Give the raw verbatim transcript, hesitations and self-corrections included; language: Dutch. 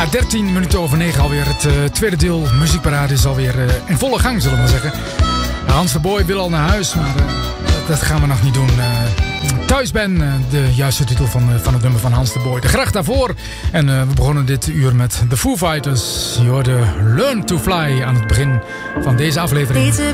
dertien minuten over negen alweer. Het uh, tweede deel muziekparade is alweer uh, in volle gang, zullen we maar zeggen. Hans de Boy wil al naar huis, maar uh, dat, dat gaan we nog niet doen. Uh, Thuis ben, uh, de juiste titel van, uh, van het nummer van Hans de Boy. De gracht daarvoor. En uh, we begonnen dit uur met The Foo Fighters. Je hoorde Learn to Fly aan het begin van deze aflevering. Deze